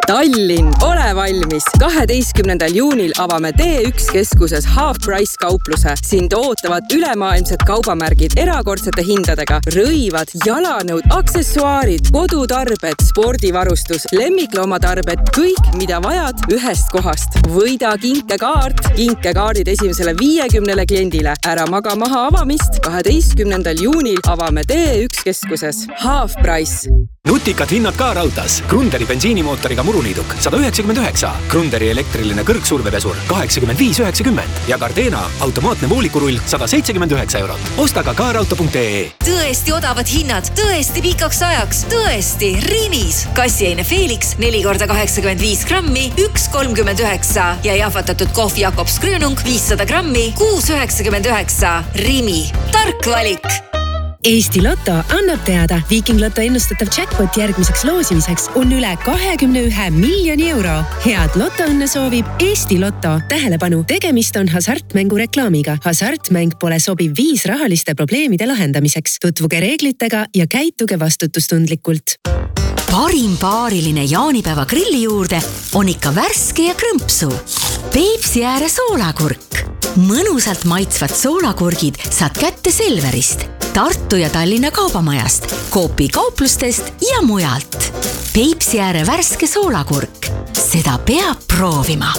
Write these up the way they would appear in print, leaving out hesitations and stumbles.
Tallinn, ole valmis! 12. juunil avame T1 keskuses Half Price kaupluse. Sind ootavad ülemaailmsed kaubamärgid erakordsete hindadega, rõivad, jalanõud, aksessuaarid, kodutarbed, spordivarustus, lemmikloomatarbed, kõik, mida vajad ühest kohast. Võida kinkekaart, kinkekaardid esimesele 50 kliendile. Ära maga maha avamist. 12. juunil avame T1 keskuses Half Price. Nutikad hinnad ka raudtas. Grunderi bensiinimootoriga muruliiduk 199, Grunderi elektriline kõrgsurvepesur 85,90 ja Gardena automaatne voolikurull 179 eurot. Osta ka kaarauto.ee. Tõesti odavad hinnad, tõesti pikaks ajaks, tõesti Rimis. Kassiaine Felix 4x85 grammi 1,39 ja jahvatatud kohv Jakobs Grönung 500 grammi 6,99. Rimi, tark valik! Eesti Lotto annab teada, Viking Lotto ennustatav jackpot järgmiseks loosimiseks on üle 21 miljoni euro. Head lotoõnne soovib Eesti Lotto. Tähelepanu, tegemist on hasartmängu reklaamiga. Hasartmäng pole sobiv viis rahaliste probleemide lahendamiseks. Tutvuge reeglitega ja käituge vastutustundlikult. Parim paariline jaanipäeva grilli juurde on ikka värske ja krõmpsu. Peipsi ääre soolakurk. Mõnusalt maitsvad soolakurgid saad kätte Selverist, Tartu ja Tallinna kaubamajast, Coopi kauplustest ja mujalt. Peipsi ääre värske soolakurk. Seda peab proovima.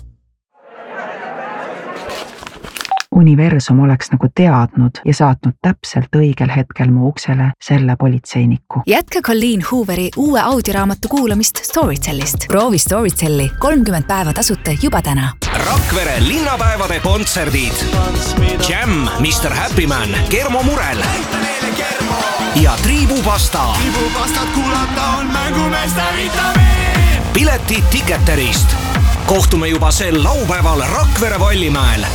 Universum oleks nagu teadnud ja saatnud täpselt õigel hetkel mu uksele selle politseiniku. Jätka Colleen Hooveri uue audioraamatu kuulamist Storytellist. Proovi Storytelli 30 päeva tasuta juba täna. Rakvere linnapäevade kontserdid. Jam, Mr. Happy Man, Kermo Murel ja Triibupasta. Triibupastat kuulata on mängumeeste vitamiin. Piletid Ticketerist. Kohtume juba sel laupäeval Rakvere Vallimäel.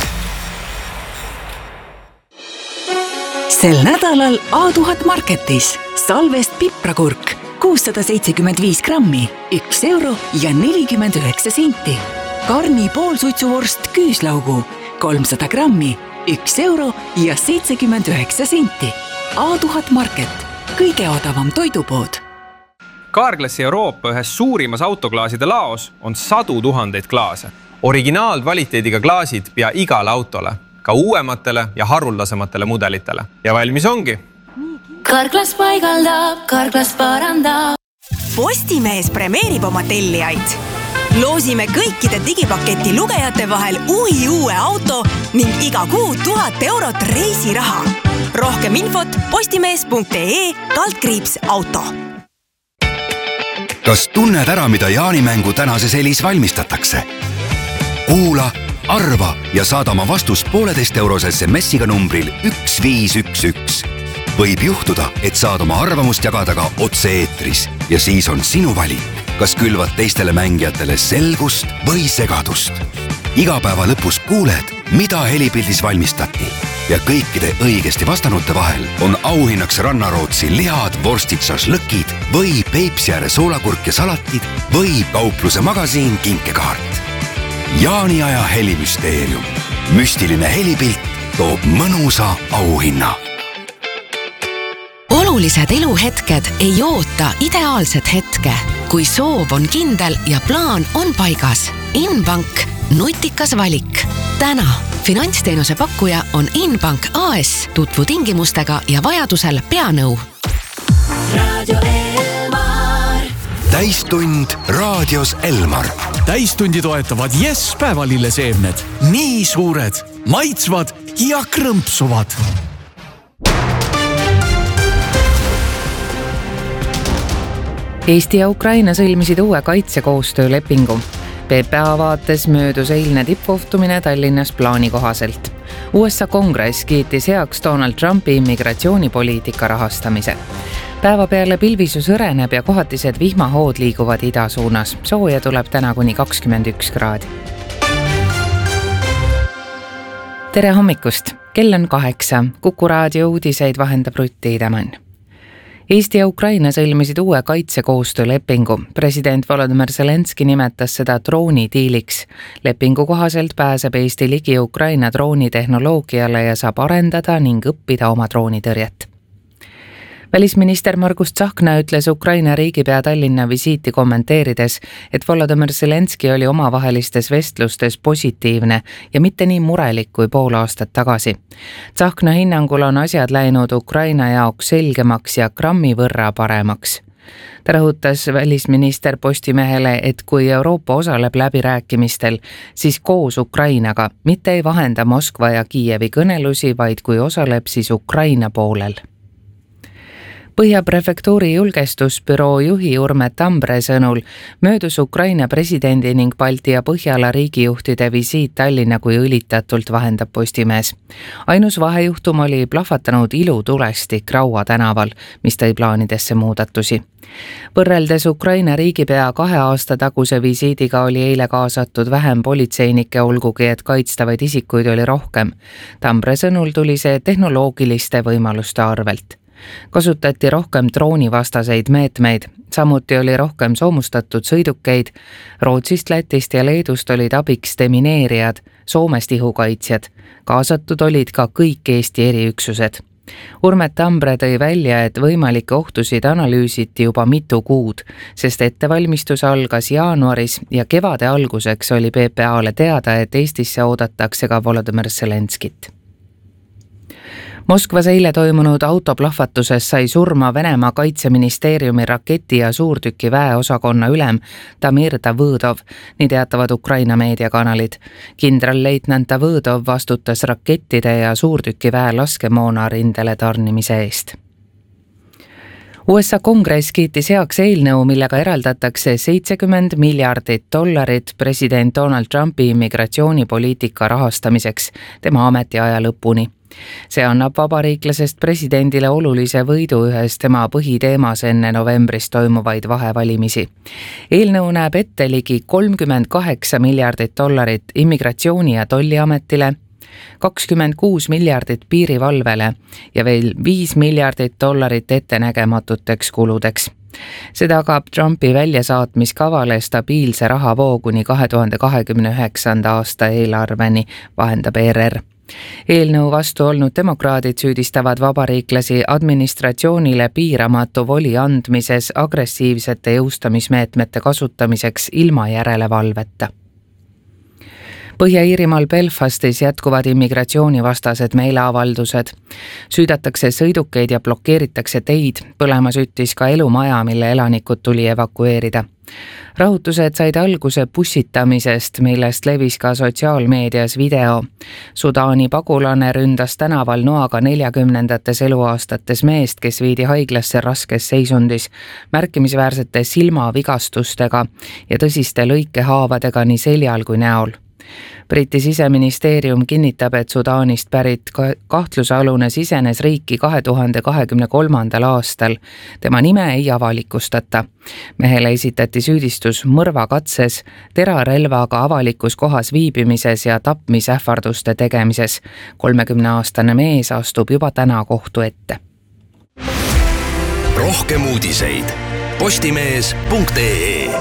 Sel nädalal A1000 Marketis salvest piprakurk 675 grammi, 1 euro ja 49 senti. Karni poolsuitsuvorst küüslaugu 300 grammi, 1 euro ja 79 senti. A1000 Market, kõige odavam toidupood. Carglassi Euroopa ühes suurimas autoklaaside laos on 100 000 klaase. Originaalkvaliteediga klaasid pea igale autole, ka uuematele ja haruldasematele mudelitele. Ja valmis ongi. Carglass paigaldab, Carglass parandab. Postimees premeerib oma tellijaid. Loosime kõikide digipaketi lugejate vahel uue auto ning iga kuu 1000 eurot reisiraha. Rohkem infot postimees.ee/auto. Kas tunned ära, mida jaanimängu tänases Elis valmistatakse? Kuula, arva ja saada oma vastus 1,5 eurose SMS-iga numbril 1511. Võib juhtuda, et saad oma arvamust jagada ka otse-eetris ja siis on sinu valik, kas külvad teistele mängijatele selgust või segadust. Igapäeva lõpus kuuled, mida helipildis valmistati ja kõikide õigesti vastanute vahel on auhinnaks Rannarootsi lihad, vorstid, šašlõkid või Peipsi ääre soolakurk ja salatid või kaupluse magasiin kinkekaart. Jaaniaja helimüsteerium. Müstiline helipilt toob mõnusa auhinna. Olulised eluhetked ei oota ideaalset hetke. Kui soov on kindel ja plaan on paigas. Inbank, nutikas valik. Täna finantsteenuse pakkuja on Inbank AS. Tutvu tingimustega ja vajadusel peanõu. Radio Elmar. Täistund raadios Elmar. Täistundi toetavad Yes päevalilleseemned. Nii suured, maitsvad ja krõmpsuvad. Eesti ja Ukraina sõlmisid uue kaitsekoostöölepingu. PPA vaates möödus eilne tippkohtumine Tallinnas plaani kohaselt. USA kongress kiitis heaks Donald Trumpi immigratsioonipoliitika rahastamise. Päeva peale pilvisus õreneb ja kohatised vihmahood liiguvad ida suunas. Sooja tuleb täna kuni 21 kraadi. Tere hommikust! Kell on 8. Kuku raadio uudiseid vahendab Rutti Idemann. Eesti ja Ukraina sõlmisid uue kaitsekoostöölepingu. President Volodymyr Zelenski nimetas seda droonidiiliks. Lepingu kohaselt pääseb Eesti ligi Ukraina droonitehnoloogiale ja saab arendada ning õppida oma droonitõrjet. Välisminister Margus Tsahkna ütles Ukraina riigipea Tallinna visiiti kommenteerides, et Volodymyr Zelenski oli omavahelistes vestlustes positiivne ja mitte nii murelik kui pool aastat tagasi. Tsahkna hinnangul on asjad läinud Ukraina jaoks selgemaks ja grammi võrra paremaks. Ta rõhutas välisminister Postimehele, et kui Euroopa osaleb läbirääkimistel, siis koos Ukrainaga, mitte ei vahenda Moskva ja Kiievi kõnelusi, vaid kui osaleb, siis Ukraina poolel. Põhja prefektuuri julgestusbüroo juhi Urme Tambre sõnul möödus Ukraina presidendi ning Balti ja Põhjala riigijuhtide visiit Tallinna kui õlitatult, vahendab Postimees. Ainus vahejuhtum oli plahvatanud ilutulestik Raua tänaval, mis tõi plaanidesse muudatusi. Võrreldes Ukraina riigipea 2 aasta taguse visiidiga oli eile kaasatud vähem politseinikke, olgugi et kaitstavaid isikuid oli rohkem. Tambre sõnul tuli see tehnoloogiliste võimaluste arvelt. Kasutati rohkem droonivastaseid meetmeid, samuti oli rohkem soomustatud sõidukeid. Rootsist, Lätist ja Leedust olid abiks demineerijad, Soomest ihukaitsjad. Kaasatud olid ka kõik Eesti eriüksused. Urme Tambre tõi välja, et võimalikke ohtusid analüüsiti juba mitu kuud, sest ettevalmistus algas jaanuaris ja kevade alguseks oli PPA-le teada, et Eestisse oodatakse ka Volodymyr Zelenskit. Moskvas eile toimunud autoplahvatuses sai surma Venemaa kaitseministeeriumi raketi- ja suurtüki väeosakonna ülem Damir Davõdov, nii teatavad Ukraina meediakanalid. Kindralleitnant Davõdov vastutas rakettide ja suurtüki väe laskemoona rindele tarnimise eest. USA kongress kiitis heaks eelnõu, millega eraldatakse $70 miljardit president Donald Trumpi immigratsioonipoliitika rahastamiseks tema ametiaja lõpuni. See annab vabariiklasest presidendile olulise võidu ühes tema põhiteemas enne novembris toimuvaid vahevalimisi. Eelnõu näeb ette ligi $38 miljardit immigratsiooni- ja tolliametile, $26 miljardit piirivalvele ja veel $5 miljardit ettenägematuteks kuludeks. See tagab Trumpi väljasaatmiskavale stabiilse rahavoo kuni 2029. aasta eelarveni, vahendab ERR. Eelnõu vastu olnud demokraadid süüdistavad vabariiklasi administratsioonile piiramatu voli andmises agressiivsete jõustamismeetmete kasutamiseks ilma järelevalveta. Põhja-Iirimaal Belfastis jätkuvad immigratsioonivastased meeleavaldused. Süüdatakse sõidukeid ja blokeeritakse teid, põlema süttis ka elumaja, mille elanikud tuli evakueerida. Rahutused said alguse pussitamisest, millest levis ka sotsiaalmeedias video. Sudaani pagulane ründas tänaval noaga 40. eluaastates meest, kes viidi haiglasse raskes seisundis, märkimisväärsete silmavigastustega ja tõsiste lõikehaavadega nii seljal kui näol. Briti siseministeerium kinnitab, et Sudaanist pärit kahtlusalune sisenes riiki 2023. aastal. Tema nime ei avalikustata. Mehele esitati süüdistus mõrvakatses, terarelvaga avalikus kohas viibimises ja tapmisähvarduste tegemises. 30-aastane mees astub juba täna kohtu ette. Rohkem uudiseid postimees.ee.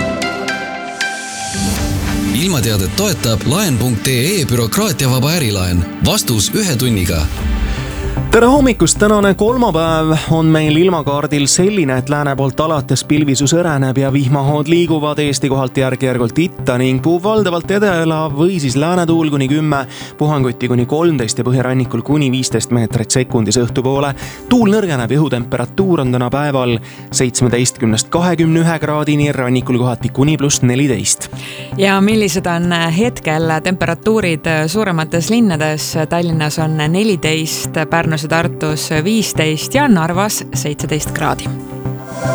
Ilmateadet toetab laen.ee bürokraatiavaba ärilaen. Vastus 1 tunniga. Tere hommikust, tänane kolmapäev on meil ilmakaardil selline, et lääne poolt alates pilvisus õreneb ja vihmahood liiguvad Eesti kohalt järk-järgult itta ning puhub valdavalt edela või siis läänetuul kuni 10, puhanguti kuni 13 ja põhjarannikul kuni 15 meetrit sekundis õhtupoole. Tuul nõrgeneb ja õhutemperatuur on täna päeval 17-21 kraadini, rannikul kohati kuni +14. Ja millised on hetkel temperatuurid suuremates linnades? Tallinnas on 14, Pärnus ja Tartus 15 ja Narvas 17 kraadi.